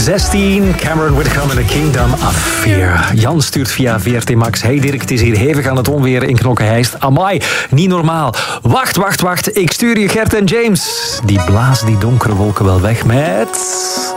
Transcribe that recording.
16, Cameron Whitcomb en A Kingdom of Fear. Jan stuurt via VRT Max. Hey Dirk, het is hier hevig aan het onweer in Knokke-Heist. Amai, niet normaal. Wacht. Ik stuur je Gert en James. Die blazen die donkere wolken wel weg met...